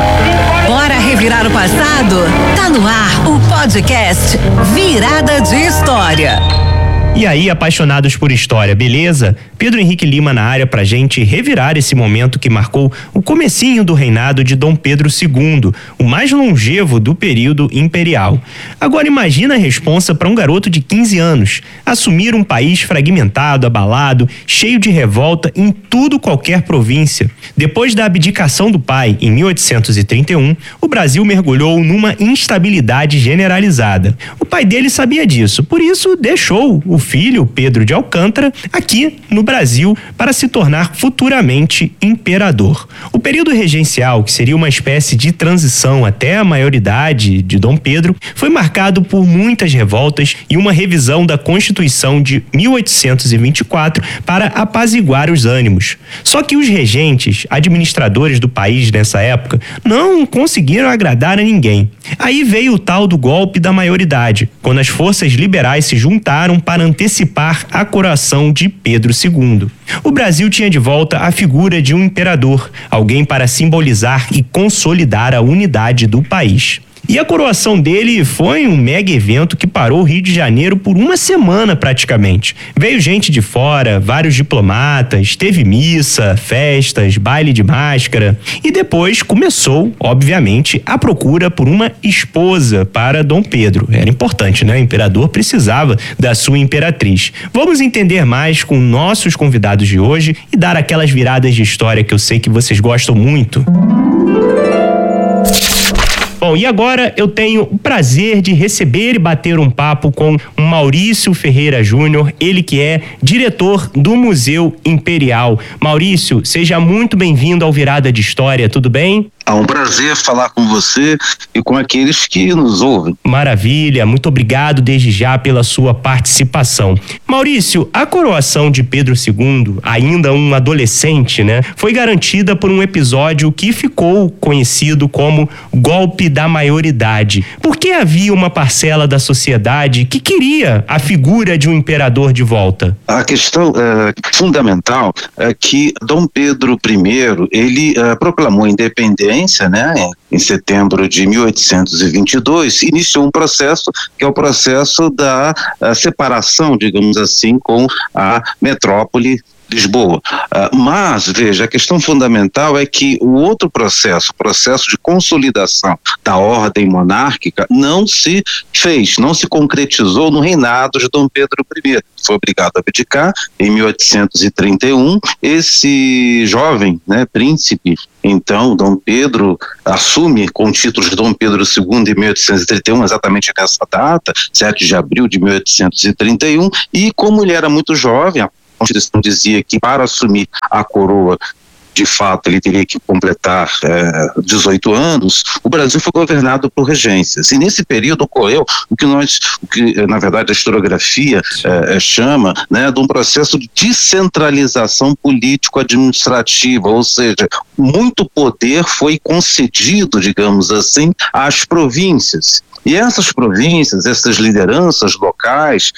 Bora revirar o passado? Tá no ar o podcast Virada de História. E aí, apaixonados por história, beleza? Pedro Henrique Lima na área pra gente revirar esse momento que marcou o comecinho do reinado de Dom Pedro II, o mais longevo do período imperial. Agora imagina a responsa para um garoto de 15 anos, assumir um país fragmentado, abalado, cheio de revolta em qualquer província. Depois da abdicação do pai, em 1831, o Brasil mergulhou numa instabilidade generalizada. O pai dele sabia disso, por isso deixou o filho, Pedro de Alcântara, aqui no Brasil para se tornar futuramente imperador. O período regencial, que seria uma espécie de transição até a maioridade de Dom Pedro, foi marcado por muitas revoltas e uma revisão da Constituição de 1824 para apaziguar os ânimos. Só que os regentes, administradores do país nessa época, não conseguiram agradar a ninguém. Aí veio o tal do golpe da maioridade, quando as forças liberais se juntaram para antecipar a coroação de Pedro II. O Brasil tinha de volta a figura de um imperador, alguém para simbolizar e consolidar a unidade do país. E a coroação dele foi um mega evento que parou o Rio de Janeiro por uma semana praticamente. Veio gente de fora, vários diplomatas, teve missa, festas, baile de máscara e depois começou, obviamente, a procura por uma esposa para Dom Pedro. Era importante, né? O imperador precisava da sua imperatriz. Vamos entender mais com nossos convidados de hoje e dar aquelas viradas de história que eu sei que vocês gostam muito. Bom, e agora eu tenho o prazer de receber e bater um papo com o Maurício Ferreira Júnior, ele que é diretor do Museu Imperial. Maurício, seja muito bem-vindo ao Virada de História, tudo bem? É um prazer falar com você e com aqueles que nos ouvem. Maravilha, muito obrigado desde já pela sua participação. Maurício, a coroação de Pedro II, ainda um adolescente, né, foi garantida por um episódio que ficou conhecido como golpe da maioridade. Por que havia uma parcela da sociedade que queria a figura de um imperador de volta? A questão fundamental é que Dom Pedro I, ele proclamou a independência, né, em setembro de 1822, iniciou um processo que é o processo da separação, digamos assim, com a metrópole Lisboa. Mas, veja, a questão fundamental é que o outro processo, o processo de consolidação da ordem monárquica, não se fez, não se concretizou no reinado de Dom Pedro I. Foi obrigado a abdicar em 1831. Esse jovem, né, príncipe, então, Dom Pedro assume com o título de Dom Pedro II em 1831, exatamente nessa data, 7 de abril de 1831, e como ele era muito jovem, a Constituição dizia que para assumir a coroa, de fato, ele teria que completar 18 anos, o Brasil foi governado por regências. E nesse período ocorreu o que na verdade a historiografia chama, né, de um processo de descentralização político-administrativa, ou seja, muito poder foi concedido, digamos assim, às províncias. E essas províncias, essas lideranças locais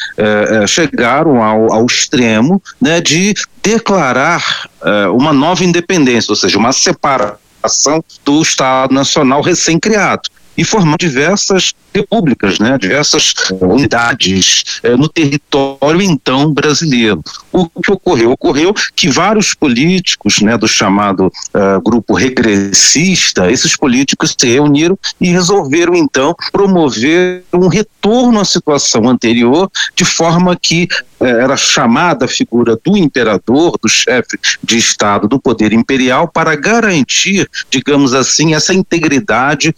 chegaram ao extremo, né, de declarar uma nova independência, ou seja, uma separação do Estado Nacional recém-criado e formar diversas repúblicas, né, diversas unidades no território então brasileiro. O que ocorreu? Ocorreu que vários políticos, né, do chamado grupo regressista, esses políticos se reuniram e resolveram então promover um retorno à situação anterior, de forma que era chamada a figura do imperador, do chefe de Estado, do poder imperial, para garantir, digamos assim, essa integridade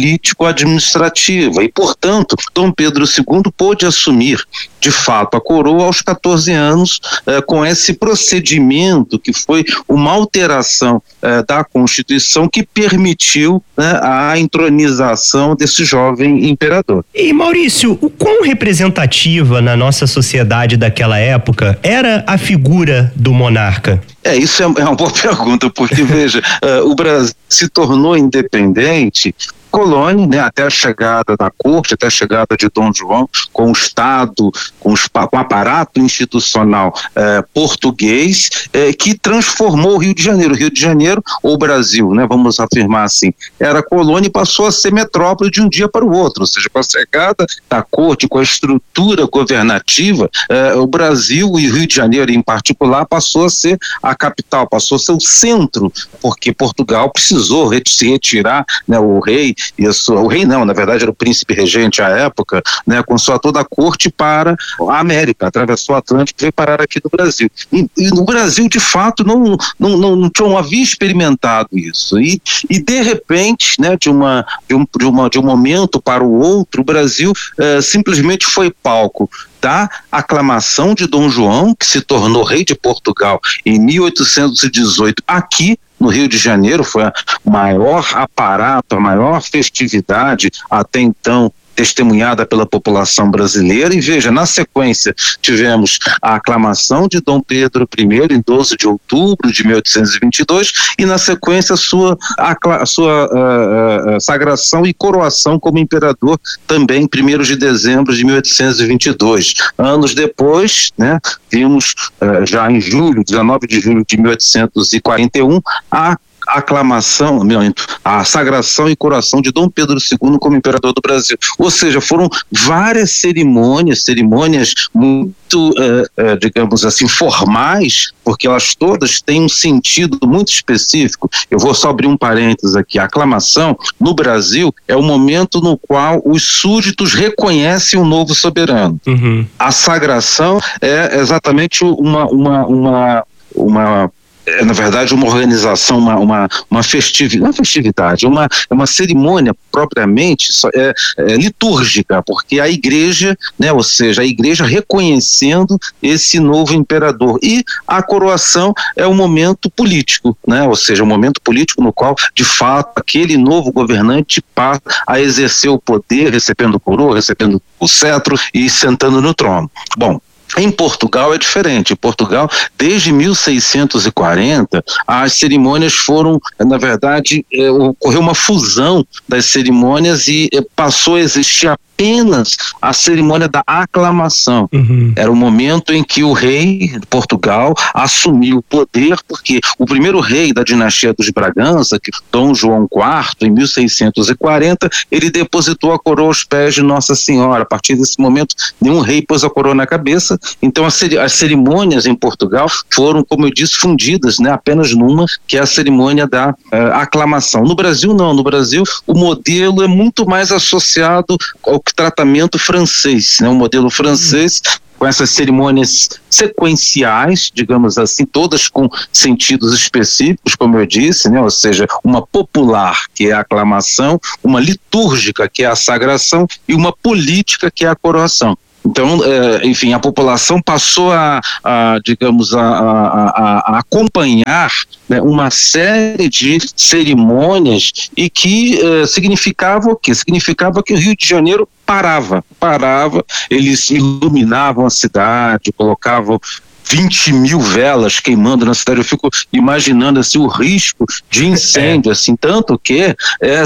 político-administrativa. E, portanto, Dom Pedro II pôde assumir, de fato, a coroa aos 14 anos, com esse procedimento que foi uma alteração da Constituição que permitiu, né, a entronização desse jovem imperador. E, Maurício, o quão representativa na nossa sociedade daquela época era a figura do monarca? Isso é uma boa pergunta, porque, veja, o Brasil se tornou independente colônia, né, até a chegada da corte, até a chegada de Dom João, com o Estado, com o aparato institucional português, que transformou o Rio de Janeiro. O Rio de Janeiro, ou o Brasil, né, vamos afirmar assim, era colônia e passou a ser metrópole de um dia para o outro, ou seja, com a chegada da corte, com a estrutura governativa, o Brasil e o Rio de Janeiro em particular passou a ser a capital, passou a ser o centro, porque Portugal precisou se retirar, né, o rei, o rei não, na verdade era o príncipe regente à época, né, com sua toda a corte para a América, atravessou o Atlântico e veio parar aqui no Brasil. E no Brasil, de fato, não havia experimentado isso. E de repente, né, de um momento para o outro, o Brasil simplesmente foi palco da aclamação de Dom João, que se tornou rei de Portugal em 1818, aqui no Rio de Janeiro. Foi o maior aparato, a maior festividade até então testemunhada pela população brasileira. E veja, na sequência tivemos a aclamação de Dom Pedro I em 12 de outubro de 1822 e na sequência a sua sagração e coroação como imperador também em 1º de dezembro de 1822. Anos depois, né, vimos já em 19 de julho de 1841, a sagração e coroação de Dom Pedro II como imperador do Brasil. Ou seja, foram várias cerimônias muito, digamos assim, formais, porque elas todas têm um sentido muito específico. Eu vou só abrir um parênteses aqui. A aclamação, no Brasil, é o momento no qual os súditos reconhecem o novo soberano. Uhum. A sagração é exatamente na verdade, uma organização, uma festividade, uma cerimônia propriamente litúrgica, porque a igreja, né, ou seja, a igreja reconhecendo esse novo imperador. E a coroação é um momento político, né, ou seja, um momento político no qual, de fato, aquele novo governante passa a exercer o poder, recebendo coroa, recebendo o cetro e sentando no trono. Bom, em Portugal é diferente. Em Portugal, desde 1640, as cerimônias foram, na verdade, ocorreu uma fusão das cerimônias e passou a existir apenas a cerimônia da aclamação. Uhum. Era o momento em que o rei de Portugal assumiu o poder, porque o primeiro rei da dinastia dos Bragança, que Dom João IV, em 1640, ele depositou a coroa aos pés de Nossa Senhora. A partir desse momento, nenhum rei pôs a coroa na cabeça. Então as cerimônias em Portugal foram, como eu disse, fundidas, né, apenas numa, que é a cerimônia da aclamação. No Brasil não, no Brasil o modelo é muito mais associado ao tratamento francês, né, o modelo francês, com essas cerimônias sequenciais, digamos assim, todas com sentidos específicos, como eu disse, né? Ou seja, uma popular, que é a aclamação, uma litúrgica, que é a sagração, e uma política, que é a coroação. Então, enfim, a população passou a acompanhar, né, uma série de cerimônias e que significava o quê? Significava que o Rio de Janeiro parava, eles iluminavam a cidade, colocavam 20 mil velas queimando na cidade. Eu fico imaginando assim o risco de incêndio, assim, tanto que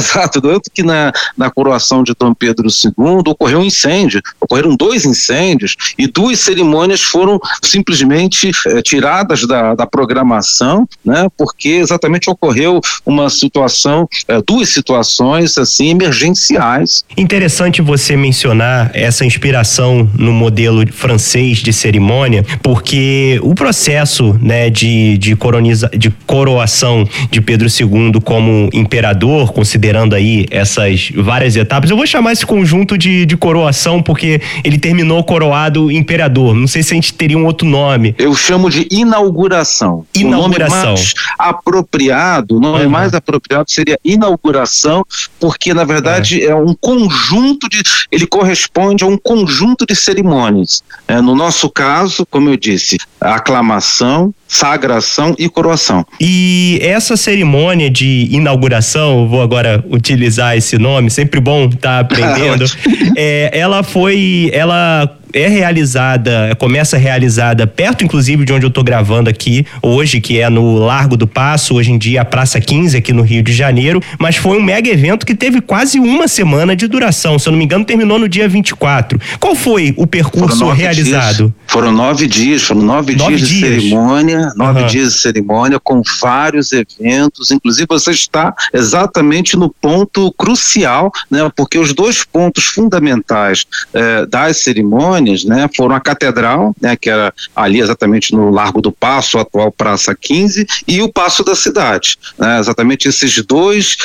na coroação de Dom Pedro II ocorreram 2 incêndios e 2 cerimônias foram simplesmente tiradas da programação, né, porque exatamente ocorreu uma situação, 2 situações assim emergenciais. Interessante você mencionar essa inspiração no modelo francês de cerimônia, porque o processo, né, de coroação de Pedro II como imperador, considerando aí essas várias etapas, eu vou chamar esse conjunto de coroação porque ele terminou coroado imperador. Não sei se a gente teria um outro nome. Eu chamo de inauguração. O nome mais apropriado, mais apropriado seria inauguração, porque na verdade é um conjunto ele corresponde a um conjunto de cerimônias. No nosso caso, como eu disse, aclamação, sagração e coroação. E essa cerimônia de inauguração, eu vou agora utilizar esse nome, sempre bom estar aprendendo, ela começa realizada perto, inclusive, de onde eu tô gravando aqui hoje, que é no Largo do Paço, hoje em dia a Praça 15, aqui no Rio de Janeiro, mas foi um mega evento que teve quase uma semana de duração, se eu não me engano terminou no dia 24. Qual foi o percurso realizado? Foram 9 dias de cerimônia, 9 dias de cerimônia com vários eventos, inclusive você está exatamente no ponto crucial, né, porque os 2 pontos fundamentais das cerimônias, né, foram a catedral, né, que era ali exatamente no Largo do Paço, atual Praça 15, e o Paço da Cidade, né, exatamente esses dois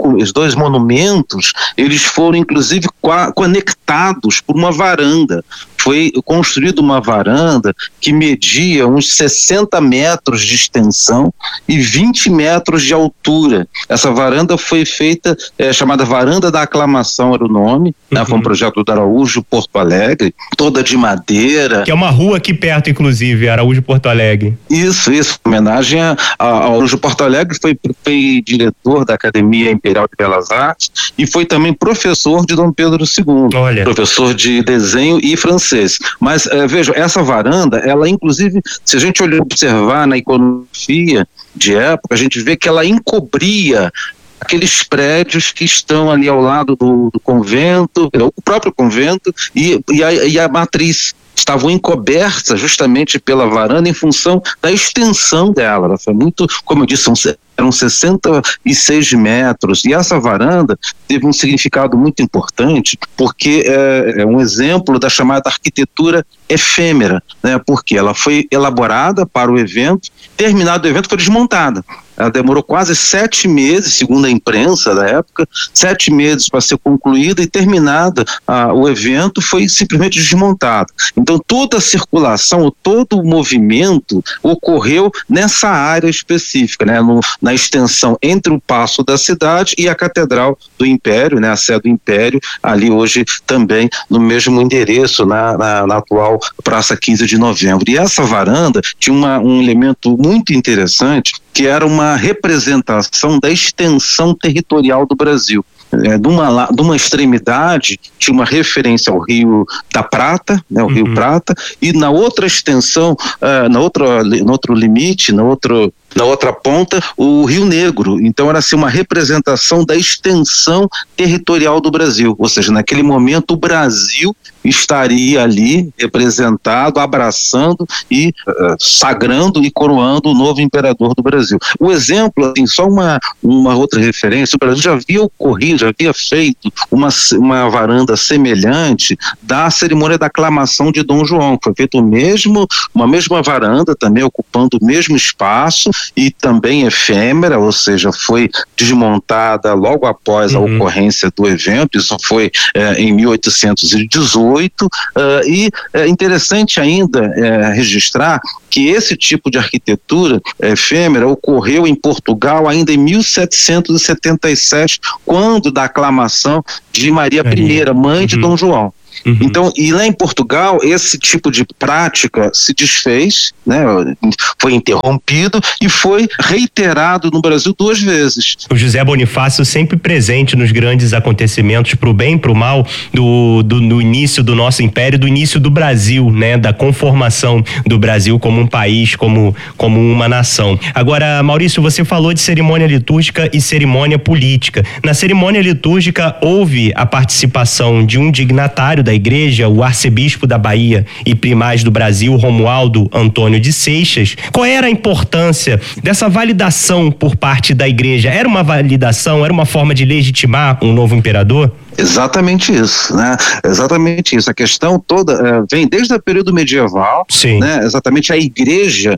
monumentos, eles foram inclusive conectados por uma varanda, foi construída uma varanda que media uns 60 metros de extensão e 20 metros de altura. Essa varanda foi feita, chamada Varanda da Aclamação era o nome, né? Foi um projeto do Araújo Porto Alegre, toda de madeira. Que é uma rua aqui perto, inclusive, Araújo Porto Alegre. Isso, homenagem ao Araújo Porto Alegre, foi diretor da Academia Imperial de Belas Artes e foi também professor de Dom Pedro II. Olha. Professor de desenho e francês. Mas veja, essa varanda, ela inclusive, se a gente observar na iconografia de época, a gente vê que ela encobria aqueles prédios que estão ali ao lado do convento, o próprio convento e a matriz. Estavam encobertas justamente pela varanda em função da extensão dela. Ela foi muito, como eu disse, eram 66 metros, e essa varanda teve um significado muito importante, porque é um exemplo da chamada arquitetura efêmera, né? Porque ela foi elaborada para o evento, terminado o evento foi desmontada. Ela demorou quase 7 meses, segundo a imprensa da época, 7 meses para ser concluída, e terminada o evento foi simplesmente desmontado. Então toda a circulação, todo o movimento ocorreu nessa área específica, né? Na extensão entre o Paço da Cidade e a Catedral do Império, né? A sede do Império, ali hoje também no mesmo endereço, na atual Praça 15 de Novembro. E essa varanda tinha um elemento muito interessante, que era uma representação da extensão territorial do Brasil. De uma extremidade tinha uma referência ao Rio da Prata, né, o Rio Prata, e na outra extensão, no outro limite, na outra ponta, o Rio Negro. Então era assim, uma representação da extensão territorial do Brasil, ou seja, naquele momento o Brasil estaria ali representado, abraçando e sagrando e coroando o novo imperador do Brasil. O exemplo, assim, só uma outra referência, o Brasil já havia feito uma varanda semelhante da cerimônia da aclamação de Dom João. Foi feito uma mesma varanda, também ocupando o mesmo espaço e também efêmera, ou seja, foi desmontada logo após a ocorrência do evento. Isso foi em 1818, e é interessante ainda registrar que esse tipo de arquitetura efêmera ocorreu em Portugal ainda em 1777, quando da aclamação de Maria I, mãe de Dom João. Então, e lá em Portugal, esse tipo de prática se desfez, né, foi interrompido e foi reiterado no Brasil 2 vezes. O José Bonifácio sempre presente nos grandes acontecimentos, pro bem e pro mal, do início do nosso império, do início do Brasil, né, da conformação do Brasil como um país, como uma nação. Agora, Maurício, você falou de cerimônia litúrgica e cerimônia política. Na cerimônia litúrgica houve a participação de um dignatário da igreja, o arcebispo da Bahia e primaz do Brasil, Romualdo Antônio de Seixas. Qual era a importância dessa validação por parte da igreja? Era uma validação, era uma forma de legitimar um novo imperador? Exatamente isso, né? Exatamente isso. A questão toda vem desde o período medieval, né? Exatamente a igreja,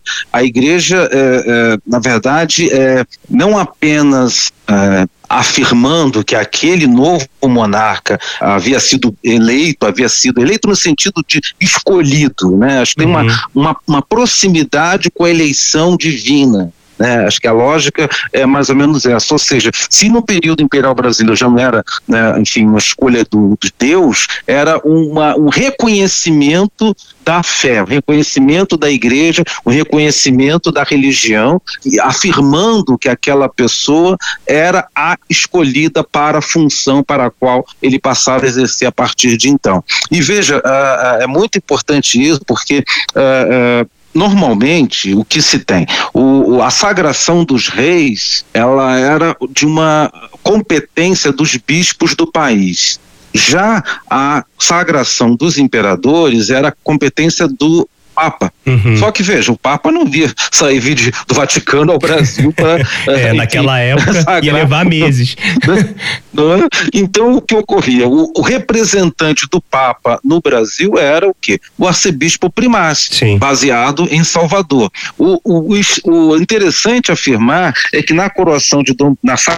na verdade, não apenas afirmando que aquele novo monarca havia sido eleito no sentido de escolhido, né? Acho que tem uma proximidade com a eleição divina. Acho que a lógica é mais ou menos essa, ou seja, se no período imperial brasileiro já não era, né, enfim, uma escolha de Deus, era um reconhecimento da fé, um reconhecimento da igreja, um reconhecimento da religião, afirmando que aquela pessoa era a escolhida para a função para a qual ele passava a exercer a partir de então. E veja, é muito importante isso, porque normalmente, o que se tem? A sagração dos reis, ela era de uma competência dos bispos do país. Já a sagração dos imperadores era competência do Papa. Só que veja, o Papa não via sair do Vaticano ao Brasil para naquela época ia levar meses. Então o que ocorria? O representante do Papa no Brasil era o quê? O arcebispo primaz, baseado em Salvador. O interessante afirmar é que na coroação de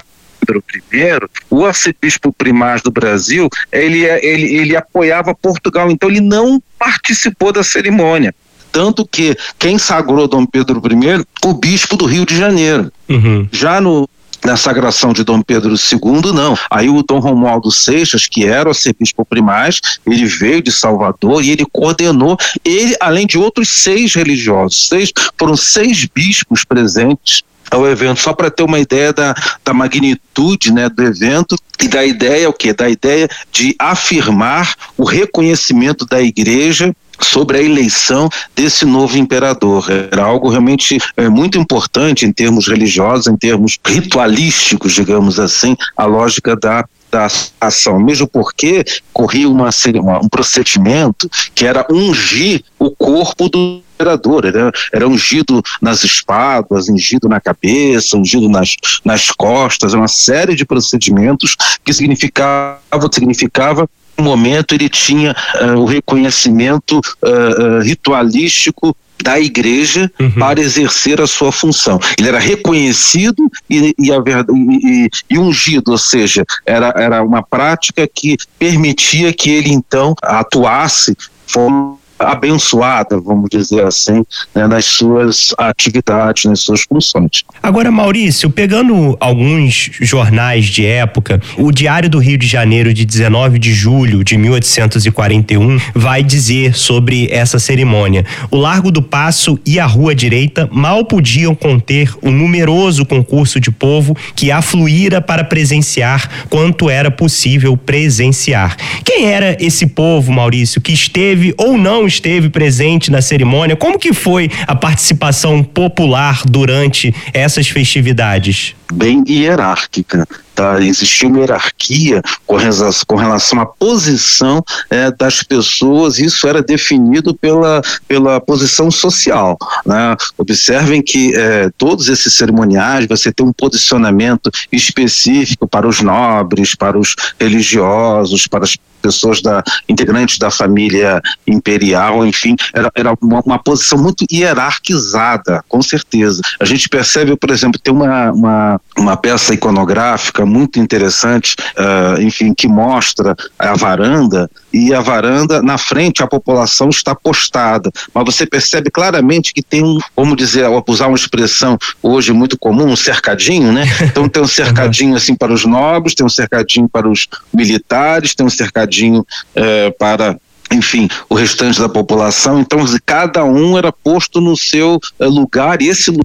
Pedro I, o arcebispo primaz do Brasil, ele apoiava Portugal, então ele não participou da cerimônia. Tanto que quem sagrou Dom Pedro I, o bispo do Rio de Janeiro. Já na sagração de Dom Pedro II, não. Aí o Dom Romualdo Seixas, que era o arcebispo primaz, ele veio de Salvador e ele coordenou, ele, além de outros 6 religiosos, foram 6 bispos presentes ao evento, só para ter uma ideia da magnitude, né, do evento e da ideia, da ideia de afirmar o reconhecimento da Igreja sobre a eleição desse novo imperador. Era algo realmente muito importante em termos religiosos, em termos ritualísticos, digamos assim, a lógica da ação, mesmo porque corria um procedimento que era ungir o corpo do imperador, era ungido nas espáduas, ungido na cabeça, ungido nas costas, uma série de procedimentos que significava no momento ele tinha o reconhecimento ritualístico da Igreja para exercer a sua função. Ele era reconhecido e ungido, ou seja, era uma prática que permitia que ele então atuasse de forma abençoada, vamos dizer assim, né, nas suas atividades, nas suas funções. Agora, Maurício, pegando alguns jornais de época, o Diário do Rio de Janeiro de 19 de julho de 1841 vai dizer sobre essa cerimônia: o Largo do Paço e a Rua Direita mal podiam conter o numeroso concurso de povo que afluíra para presenciar quanto era possível presenciar. Quem era esse povo, Maurício, que esteve ou não esteve presente na cerimônia? Como que foi a participação popular durante essas festividades? Bem hierárquica, tá? Existia uma hierarquia com relação à posição das pessoas. Isso era definido pela posição social, né? Observem que todos esses cerimoniais, você tem um posicionamento específico para os nobres, para os religiosos, para as pessoas integrantes da família imperial, enfim, era uma posição muito hierarquizada, com certeza. A gente percebe, por exemplo, tem uma peça iconográfica muito interessante, enfim, que mostra a varanda, e a varanda, na frente, a população está postada, mas você percebe claramente que tem vamos dizer, usar uma expressão hoje muito comum, um cercadinho, né? Então tem um cercadinho assim para os nobres, tem um cercadinho para os militares, tem um cercadinho para, enfim, o restante da população. Então cada um era posto no seu lugar, e esse